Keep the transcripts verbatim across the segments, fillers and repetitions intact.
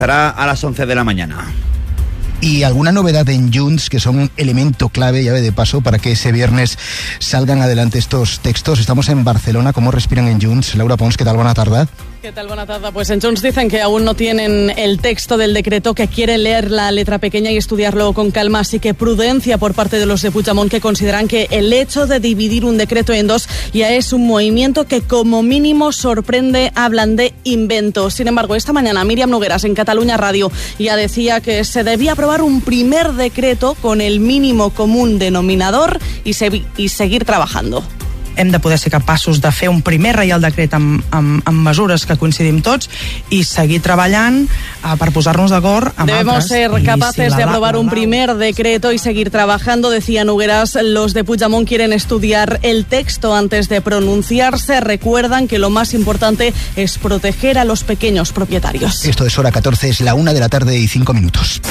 Estará a las once de la mañana. Y alguna novedad en Junts, que son un elemento clave, llave de paso, para que ese viernes salgan adelante estos textos. Estamos en Barcelona. ¿Cómo respiran en Junts? Laura Pons, ¿qué tal? Buena tarde. ¿Qué tal? Buena tarde. Pues en Junts dicen que aún no tienen el texto del decreto, que quieren leer la letra pequeña y estudiarlo con calma, así que prudencia por parte de los de Puigdemont, que consideran que el hecho de dividir un decreto en dos ya es un movimiento que como mínimo sorprende. Hablan de invento. Sin embargo, esta mañana Míriam Nogueras en Catalunya Radio ya decía que se debía aprobar un primer decreto con el mínimo común denominador y, se, y seguir trabajando. Hem de poder ser capaços de fer un primer reial decret amb, amb, amb mesures que coincidim tots i seguir treballant uh, per posar-nos d'acord amb Debemos altres. ser capaces si de aprobar un primer decreto y seguir trabajando, decía Nogueras. Los de Puigdemont quieren estudiar el texto antes de pronunciarse. Recuerdan que lo más importante es proteger a los pequeños propietarios. Esto es hora catorce, es la una de la tarde y cinco minutos.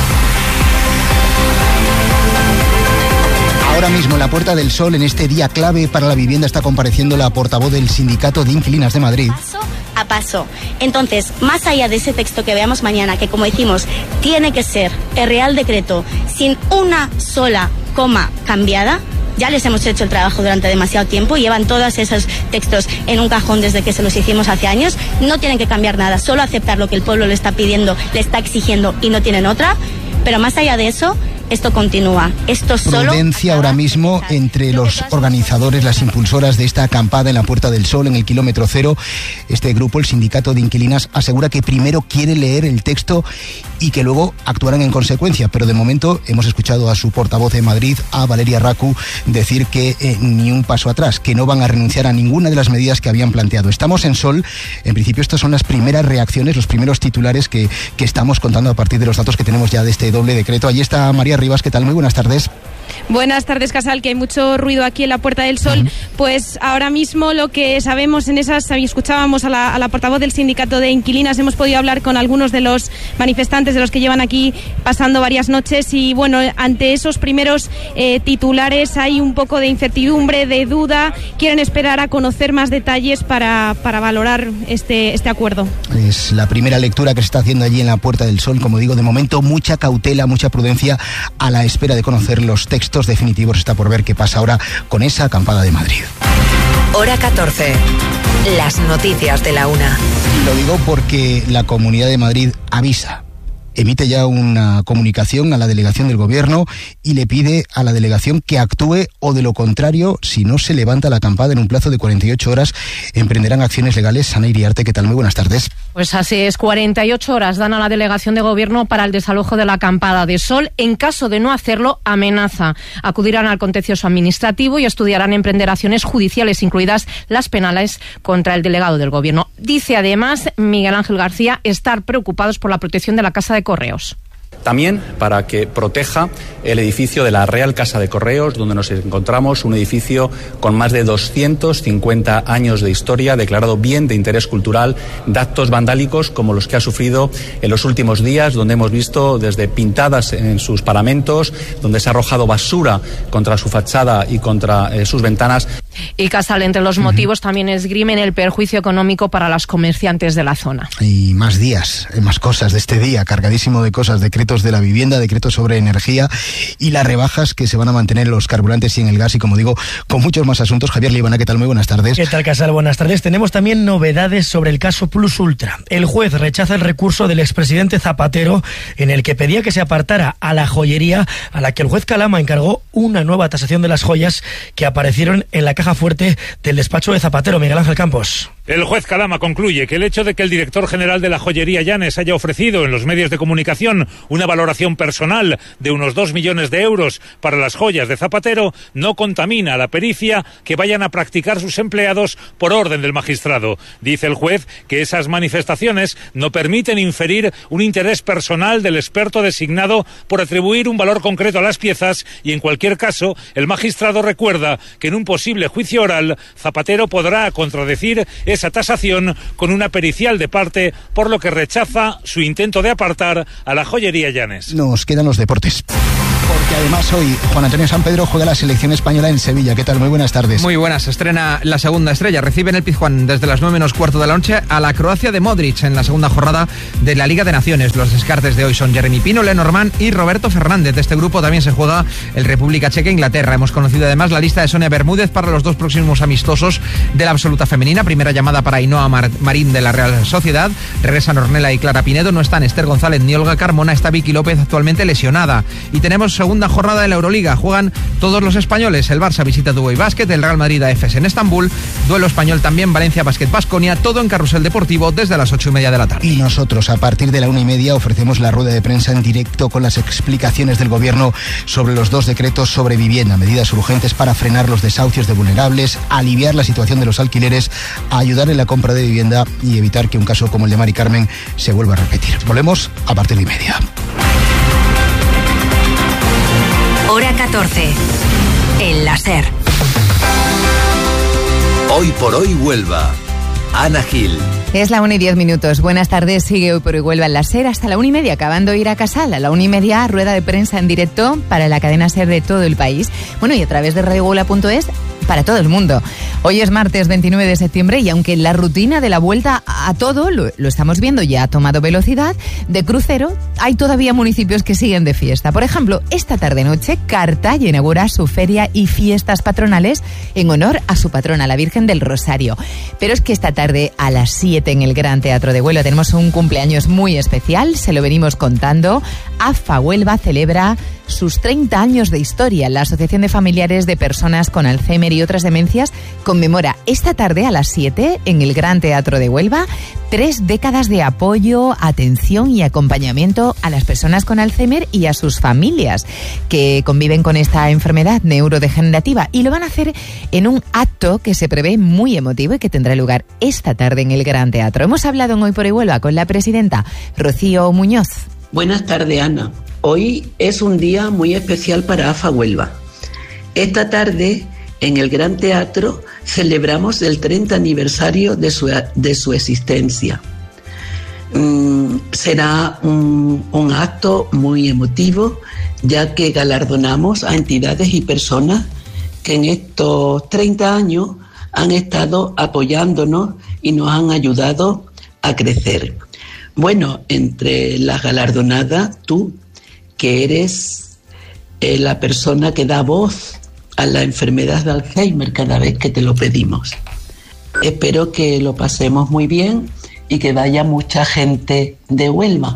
Ahora mismo en la Puerta del Sol, en este día clave para la vivienda, está compareciendo la portavoz del Sindicato de Inquilinas de Madrid. Paso a paso. Entonces, más allá de ese texto que veamos mañana, que como decimos, tiene que ser el Real Decreto sin una sola coma cambiada, ya les hemos hecho el trabajo durante demasiado tiempo, llevan todos esos textos en un cajón desde que se los hicimos hace años, no tienen que cambiar nada, solo aceptar lo que el pueblo le está pidiendo, le está exigiendo y no tienen otra, pero más allá de eso, esto continúa. Esto solo Prudencia ahora mismo entre los organizadores, las impulsoras de esta acampada en la Puerta del Sol, en el kilómetro cero. Este grupo, el Sindicato de Inquilinas, asegura que primero quiere leer el texto y que luego actuarán en consecuencia. Pero de momento hemos escuchado a su portavoz en Madrid, a Valeria Racu, decir que eh, ni un paso atrás, que no van a renunciar a ninguna de las medidas que habían planteado. Estamos en Sol. En principio estas son las primeras reacciones, los primeros titulares que, que estamos contando a partir de los datos que tenemos ya de este doble decreto. Allí está María Rivas, ¿qué tal? Muy buenas tardes. Buenas tardes, Casal, que hay mucho ruido aquí en la Puerta del Sol. Uh-huh. Pues ahora mismo lo que sabemos en esas, escuchábamos a la, a la portavoz del Sindicato de Inquilinas, hemos podido hablar con algunos de los manifestantes, de los que llevan aquí pasando varias noches, y bueno, ante esos primeros eh, titulares hay un poco de incertidumbre, de duda, quieren esperar a conocer más detalles para, para valorar este, este acuerdo. Es la primera lectura que se está haciendo allí en la Puerta del Sol, como digo, de momento mucha cautela, mucha prudencia a la espera de conocer los textos definitivos. Está por ver qué pasa ahora con esa acampada de Madrid. Hora catorce. Las noticias de la una. Lo digo porque la Comunidad de Madrid avisa, emite ya una comunicación a la delegación del gobierno y le pide a la delegación que actúe, o de lo contrario, si no se levanta la acampada en un plazo de cuarenta y ocho horas, emprenderán acciones legales. Ana Iriarte, ¿qué tal? Muy buenas tardes. Pues así es, cuarenta y ocho horas dan a la delegación de gobierno para el desalojo de la acampada de Sol. En caso de no hacerlo, amenaza. Acudirán al contencioso administrativo y estudiarán emprender acciones judiciales, incluidas las penales, contra el delegado del gobierno. Dice además Miguel Ángel García estar preocupados por la protección de la Casa de Correos. También para que proteja el edificio de la Real Casa de Correos, donde nos encontramos, un edificio con más de doscientos cincuenta años de historia, declarado bien de interés cultural, de actos vandálicos como los que ha sufrido en los últimos días, donde hemos visto desde pintadas en sus paramentos, donde se ha arrojado basura contra su fachada y contra eh, sus ventanas. Y Casal, entre los motivos también esgrimen el perjuicio económico para los comerciantes de la zona. Y más días, más cosas de este día, cargadísimo de cosas, decretos de la vivienda, decretos sobre energía y las rebajas que se van a mantener en los carburantes y en el gas, y como digo, con muchos más asuntos. Javier Libana, ¿qué tal? Muy buenas tardes. ¿Qué tal, Casal? Buenas tardes. Tenemos también novedades sobre el caso Plus Ultra. El juez rechaza el recurso del expresidente Zapatero, en el que pedía que se apartara a la joyería, a la que el juez Calama encargó una nueva tasación de las joyas que aparecieron en la caja fuerte del despacho de Zapatero. Miguel Ángel Campos. El juez Calama concluye que el hecho de que el director general de la joyería Llanes haya ofrecido en los medios de comunicación una valoración personal de unos dos millones de euros para las joyas de Zapatero no contamina la pericia que vayan a practicar sus empleados por orden del magistrado. Dice el juez que esas manifestaciones no permiten inferir un interés personal del experto designado por atribuir un valor concreto a las piezas, y en cualquier caso el magistrado recuerda que en un posible juicio oral Zapatero podrá contradecir esa tasación con una pericial de parte, por lo que rechaza su intento de apartar a la joyería Llanes. Nos quedan los deportes. Porque además hoy Juan Antonio Sampedro juega la selección española en Sevilla. ¿Qué tal? Muy buenas tardes. Muy buenas. Estrena la segunda estrella. Recibe en el Pizjuán desde las nueve menos cuarto de la noche a la Croacia de Modric en la segunda jornada de la Liga de Naciones. Los descartes de hoy son Jeremy Pino, Lenormand y Roberto Fernández. De este grupo también se juega el República Checa e Inglaterra. Hemos conocido además la lista de Sonia Bermúdez para los dos próximos amistosos de la absoluta femenina. Primera llamada para Ainhoa Mar- Marín de la Real Sociedad. Regresan Ornella y Clara Pinedo. No están Esther González ni Olga Carmona. Está Vicky López, actualmente lesionada. Y tenemos segunda jornada de la Euroliga. Juegan todos los españoles. El Barça visita Dubai Basket, el Real Madrid a Efes en Estambul. Duelo español también, Valencia Basket Baskonia. Todo en Carrusel Deportivo desde las ocho y media de la tarde. Y nosotros a partir de la una y media ofrecemos la rueda de prensa en directo con las explicaciones del gobierno sobre los dos decretos sobre vivienda, medidas urgentes para frenar los desahucios de vulnerables, aliviar la situación de los alquileres, ayudar en la compra de vivienda y evitar que un caso como el de Mari Carmen se vuelva a repetir. Volvemos a partir de y media. Hora catorce. El láser. Hoy por hoy Huelva. Ana Gil. Es la una y diez minutos. Buenas tardes. Sigue Hoy por Hoy Huelva en la SER hasta la una y media, acabando de ir a Casal. A la una y media, rueda de prensa en directo para la cadena SER de todo el país. Bueno, y a través de radio huelva punto es para todo el mundo. Hoy es martes veintinueve de septiembre y aunque la rutina de la vuelta a todo, lo, lo estamos viendo, ya ha tomado velocidad, de crucero, hay todavía municipios que siguen de fiesta. Por ejemplo, esta tarde-noche, Cartaya inaugura su feria y fiestas patronales en honor a su patrona, la Virgen del Rosario. Pero es que esta tarde, a las siete, en el Gran Teatro de Huelva, tenemos un cumpleaños muy especial, se lo venimos contando. AFA Huelva celebra sus treinta años de historia. La Asociación de Familiares de Personas con Alzheimer y otras demencias conmemora esta tarde a las siete en el Gran Teatro de Huelva tres décadas de apoyo, atención y acompañamiento a las personas con Alzheimer y a sus familias que conviven con esta enfermedad neurodegenerativa, y lo van a hacer en un acto que se prevé muy emotivo y que tendrá lugar esta tarde en el Gran Teatro. Hemos hablado en Hoy por Hoy Huelva con la presidenta Rocío Muñoz. Buenas tardes, Ana. Hoy es un día muy especial para AFA Huelva. Esta tarde, en el Gran Teatro, celebramos el treinta aniversario de su, de su existencia. Mm, será un, un acto muy emotivo, ya que galardonamos a entidades y personas que en estos treinta años han estado apoyándonos y nos han ayudado a crecer. Bueno, entre las galardonadas, tú, que eres eh, la persona que da voz a la enfermedad de Alzheimer cada vez que te lo pedimos. Espero que lo pasemos muy bien y que vaya mucha gente de Huelva.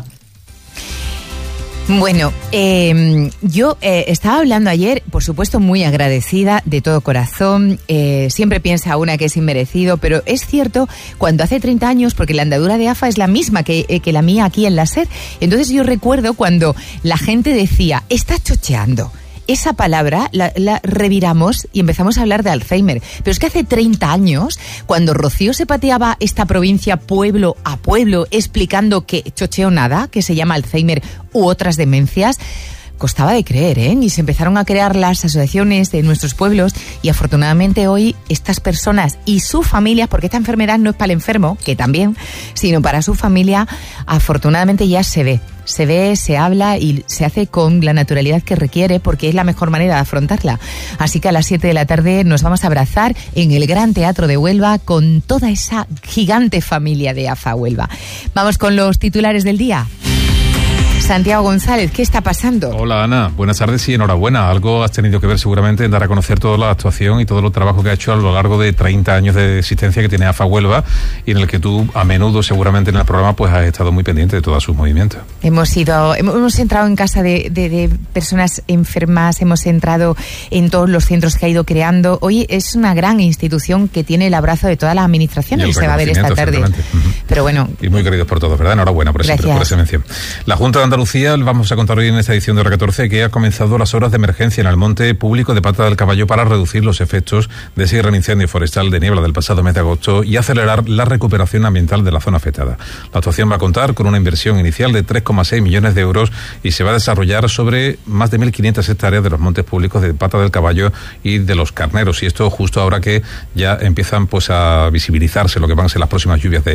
Bueno, eh, yo eh, estaba hablando ayer, por supuesto muy agradecida de todo corazón, eh, siempre piensa una que es inmerecido, pero es cierto, cuando hace treinta años, porque la andadura de AFA es la misma que, eh, que la mía aquí en la SER, entonces yo recuerdo cuando la gente decía, está chocheando. Esa palabra la, la reviramos y empezamos a hablar de Alzheimer. Pero es que hace treinta años, cuando Rocío se pateaba esta provincia pueblo a pueblo explicando que chocheo nada, que se llama Alzheimer u otras demencias, costaba de creer, ¿eh? Y se empezaron a crear las asociaciones de nuestros pueblos y afortunadamente hoy estas personas y sus familias, porque esta enfermedad no es para el enfermo, que también, sino para su familia, afortunadamente ya se ve. Se ve, se habla y se hace con la naturalidad que requiere porque es la mejor manera de afrontarla. Así que a las siete de la tarde nos vamos a abrazar en el Gran Teatro de Huelva con toda esa gigante familia de AFA Huelva. Vamos con los titulares del día. Santiago González, ¿qué está pasando? Hola Ana, buenas tardes y enhorabuena. Algo has tenido que ver seguramente en dar a conocer toda la actuación y todo el trabajo que ha hecho a lo largo de treinta años de existencia que tiene AFA Huelva y en el que tú a menudo seguramente en el programa pues has estado muy pendiente de todos sus movimientos. Hemos ido, hemos entrado en casa de, de, de personas enfermas, hemos entrado en todos los centros que ha ido creando. Hoy es una gran institución que tiene el abrazo de toda la administración y, y se va a ver esta tarde. Uh-huh. Pero bueno. Y muy queridos por todos, ¿verdad? Enhorabuena por, ese, por esa mención. La Junta de Andalucía, vamos a contar hoy en esta edición de Hora catorce que ha comenzado las horas de emergencia en el monte público de Pata del Caballo para reducir los efectos de ese gran incendio forestal de niebla del pasado mes de agosto y acelerar la recuperación ambiental de la zona afectada. La actuación va a contar con una inversión inicial de tres coma seis millones de euros y se va a desarrollar sobre más de mil quinientas hectáreas de los montes públicos de Pata del Caballo y de los Carneros. Y esto justo ahora que ya empiezan pues a visibilizarse lo que van a ser las próximas lluvias de otoño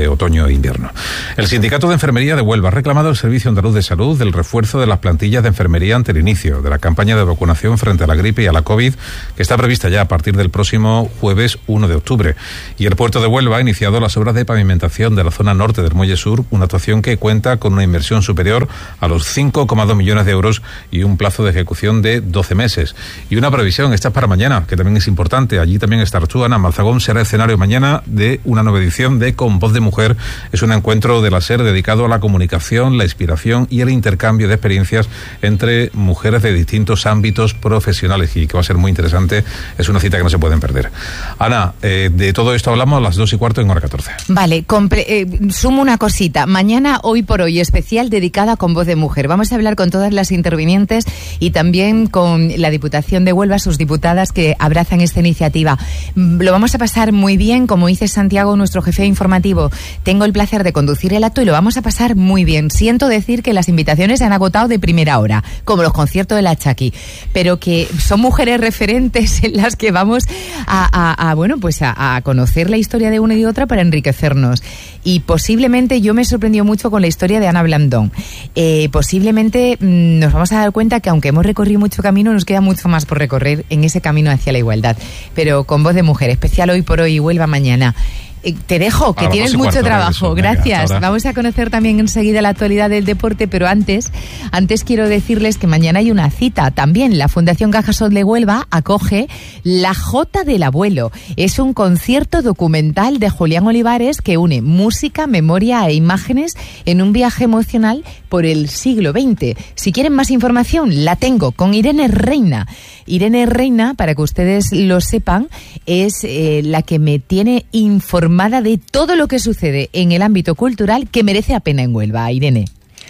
otoño-invierno. El Sindicato de Enfermería de Huelva ha reclamado al Servicio Andaluz de Salud del refuerzo de las plantillas de enfermería ante el inicio de la campaña de vacunación frente a la gripe y a la COVID, que está prevista ya a partir del próximo jueves uno de octubre. Y el puerto de Huelva ha iniciado las obras de pavimentación de la zona norte del Muelle Sur, una actuación que cuenta con una inversión superior a los cinco coma dos millones de euros y un plazo de ejecución de doce meses. Y una previsión, esta es para mañana, que también es importante. Allí también está Archuana. Malzagón será escenario mañana de una nueva edición de Con Voz de Mujer. Es un encuentro de la SER dedicado a la comunicación, la inspiración y el intercambio de experiencias entre mujeres de distintos ámbitos profesionales, y que va a ser muy interesante. Es una cita que no se pueden perder. Ana, eh, de todo esto hablamos a las dos y cuarto en hora catorce. Vale, comple- eh, sumo una cosita. Mañana, hoy por hoy, especial dedicada Con Voz de Mujer. Vamos a hablar con todas las intervinientes y también con la Diputación de Huelva, sus diputadas que abrazan esta iniciativa. Lo vamos a pasar muy bien, como dice Santiago, nuestro jefe informativo. Tengo el placer de conducir el acto y lo vamos a pasar muy bien. Siento decir que las invitaciones se han agotado de primera hora, como los conciertos de la Chaki, pero que son mujeres referentes en las que vamos a, a, a bueno, pues a, a conocer la historia de una y de otra para enriquecernos. Y posiblemente, yo me sorprendió mucho con la historia de Ana Blandón. Eh, posiblemente mmm, nos vamos a dar cuenta que aunque hemos recorrido mucho camino, nos queda mucho más por recorrer en ese camino hacia la igualdad. Pero Con Voz de Mujer, especial hoy por hoy y Huelva mañana. Te dejo, que tienes mucho trabajo. Gracias. Vamos a conocer también enseguida la actualidad del deporte, pero antes, antes quiero decirles que mañana hay una cita. También la Fundación Cajasol de Huelva acoge La Jota del Abuelo. Es un concierto documental de Julián Olivares que une música, memoria e imágenes en un viaje emocional por el siglo veinte. Si quieren más información, la tengo con Irene Reina. Irene Reina, para que ustedes lo sepan, es eh, la que me tiene informada de todo lo que sucede en el ámbito cultural que merece la pena en Huelva. Irene.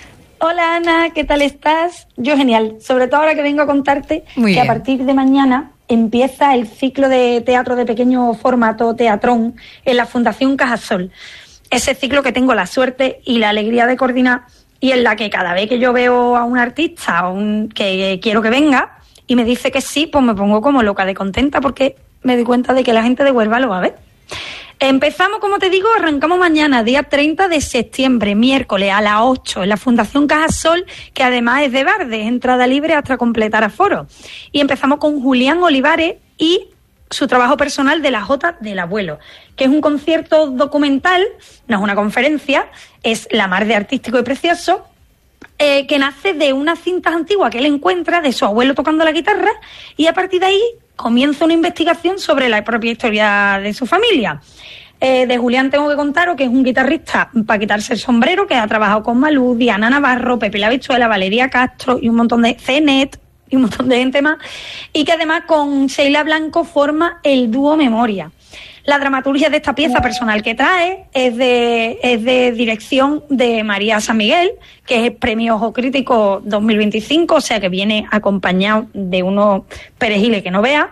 Hola Ana, ¿qué tal estás? Yo genial, sobre todo ahora que vengo a contarte Muy que bien. A partir de mañana empieza el ciclo de teatro de pequeño formato, Teatrón, en la Fundación Cajasol. Ese ciclo que tengo la suerte y la alegría de coordinar y en la que cada vez que yo veo a un artista o un, que quiero que venga y me dice que sí, pues me pongo como loca de contenta porque me doy cuenta de que la gente de Huelva lo va a ver. Empezamos, como te digo, arrancamos mañana, día treinta de septiembre, miércoles, a las ocho, en la Fundación Cajasol, que además es de Barde, entrada libre hasta completar aforo. Y empezamos con Julián Olivares y su trabajo personal de La Jota del Abuelo, que es un concierto documental, no es una conferencia, es la mar de artístico y precioso, eh, que nace de unas cintas antiguas que él encuentra de su abuelo tocando la guitarra, y a partir de ahí comienza una investigación sobre la propia historia de su familia. Eh, de Julián tengo que contaros que es un guitarrista para quitarse el sombrero, que ha trabajado con Malú, Diana Navarro, Pepe La Bichuela, Valeria Castro y un montón de Cenet y un montón de gente más, y que además con Sheila Blanco forma el dúo Memoria. La dramaturgia de esta pieza personal que trae es de, es de dirección de María San Miguel, que es Premio Ojo Crítico dos mil veinticinco, o sea que viene acompañado de unos perejiles que no vea.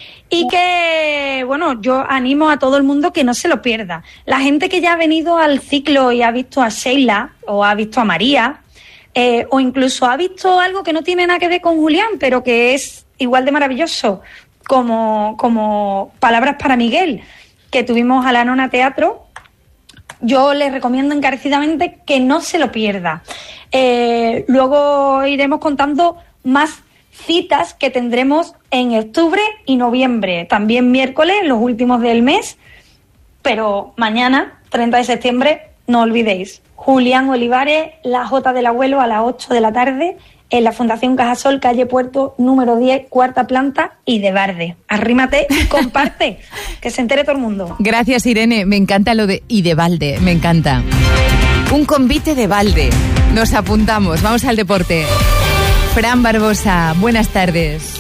Y que, bueno, yo animo a todo el mundo que no se lo pierda. La gente que ya ha venido al ciclo y ha visto a Sheila o ha visto a María, eh, o incluso ha visto algo que no tiene nada que ver con Julián, pero que es igual de maravilloso, como, como Palabras para Miguel, que tuvimos a la Nona Teatro, yo les recomiendo encarecidamente que no se lo pierda. Eh, luego iremos contando más citas que tendremos en octubre y noviembre, también miércoles, los últimos del mes, pero mañana, treinta de septiembre, no olvidéis, Julián Olivares, La Jota del Abuelo, a las ocho de la tarde, en la Fundación Cajasol, calle Puerto, número diez, cuarta planta, y de Barde. Arrímate y comparte, que se entere todo el mundo. Gracias, Irene. Me encanta lo de y de balde, me encanta. Un convite de balde. Nos apuntamos. Vamos al deporte. Fran Barbosa, buenas tardes.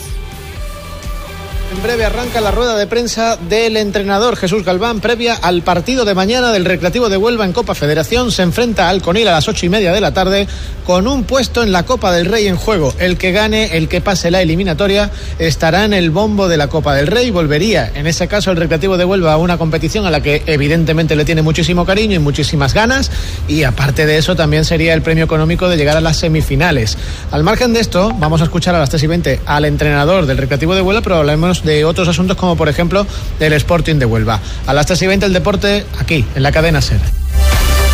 En breve arranca la rueda de prensa del entrenador Jesús Galván previa al partido de mañana del Recreativo de Huelva en Copa Federación. Se enfrenta al Conil a las ocho y media de la tarde con un puesto en la Copa del Rey en juego. El que gane, el que pase la eliminatoria, estará en el bombo de la Copa del Rey. Volvería, en ese caso, el Recreativo de Huelva a una competición a la que evidentemente le tiene muchísimo cariño y muchísimas ganas. Y aparte de eso, también sería el premio económico de llegar a las semifinales. Al margen de esto, vamos a escuchar a las tres y veinte al entrenador del Recreativo de Huelva, pero hablemos de otros asuntos como por ejemplo del Sporting de Huelva. A las tres y veinte el deporte aquí en la cadena SER.